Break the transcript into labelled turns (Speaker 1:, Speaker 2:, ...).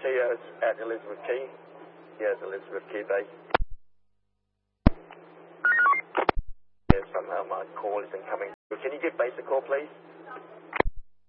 Speaker 1: Kios at Elizabeth Key. Yes, Elizabeth Key base. Yes, somehow my call isn't coming. Can you give base a call, please?